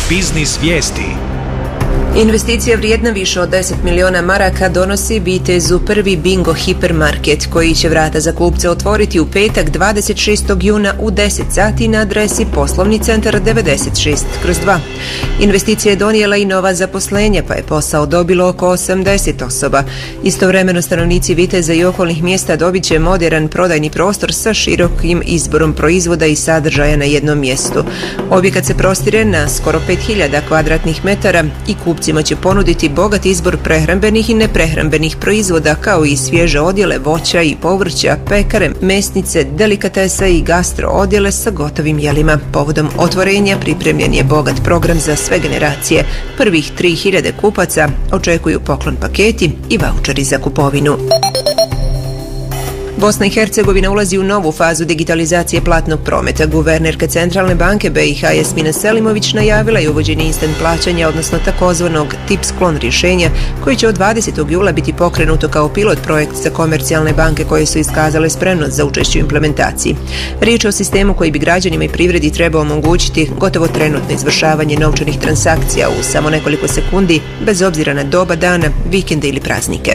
Biznis vijesti. Investicija vrijedna više od 10 miliona maraka donosi vitezu prvi Bingo hipermarket koji će vrata za kupce otvoriti u petak 26. juna u 10 sati na adresi Poslovni centar 96/2. Investicija je donijela i nova zaposlenja pa je posao dobilo oko 80 osoba. Istovremeno stanovnici Viteza i okolnih mjesta dobit će moderan prodajni prostor sa širokim izborom proizvoda i sadržaja na jednom mjestu. Objekat se prostire na skoro 5000 kvadratnih metara i kupcima će ponuditi bogat izbor prehrambenih i neprehrambenih proizvoda kao i svježe odjele voća i povrća, pekare, mesnice, delikatese i gastro odjele sa gotovim jelima. Povodom otvorenja pripremljen je bogat program za sve generacije. Prvih 3000 kupaca očekuju poklon paketi i vaučeri za kupovinu. Bosna i Hercegovina ulazi u novu fazu digitalizacije platnog prometa. Guvernerka Centralne banke BiH Jasmina Selimović najavila je uvođenje instant plaćanja, odnosno takozvanog tip-sklon rješenja, koji će od 20. jula biti pokrenuto kao pilot projekt za komercijalne banke koje su iskazale spremnost za učešće u implementaciji. Riječ je o sistemu koji bi građanima i privredi trebao omogućiti gotovo trenutno izvršavanje novčanih transakcija u samo nekoliko sekundi, bez obzira na doba dana, vikende ili praznike.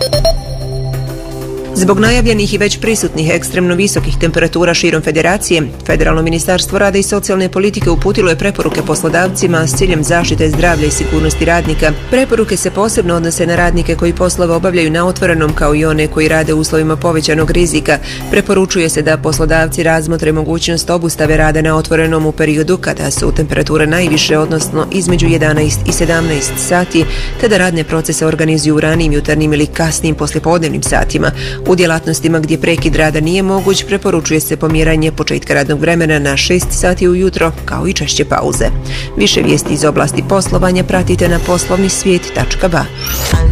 Zbog najavljenih i već prisutnih ekstremno visokih temperatura širom federacije, Federalno ministarstvo rada i socijalne politike uputilo je preporuke poslodavcima s ciljem zaštite zdravlja i sigurnosti radnika. Preporuke se posebno odnose na radnike koji poslove obavljaju na otvorenom kao i one koji rade u uslovima povećanog rizika. Preporučuje se da poslodavci razmotre mogućnost obustave rada na otvorenom u periodu kada su temperature najviše, odnosno između 11 i 17 sati, te da radne procese organizuju u ranijim jutarnjim ili kasnim poslijepodnevnim satima. U djelatnostima gdje prekid rada nije moguć, preporučuje se pomjeranje početka radnog vremena na 6 sati ujutro, kao i češće pauze. Više vijesti iz oblasti poslovanja pratite na poslovnisvijet.ba.